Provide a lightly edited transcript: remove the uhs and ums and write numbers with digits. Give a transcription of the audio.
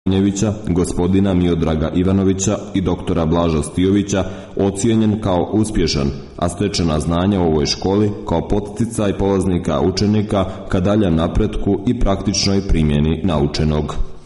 Njevića, gospodina Miodraga Ivanovića i doktora Blaža Stijovića ocijenjen kao uspješan, a stečena znanja u ovoj školi kao poticaj polaznika učenika ka daljem napretku i praktičnoj primjeni naučenog.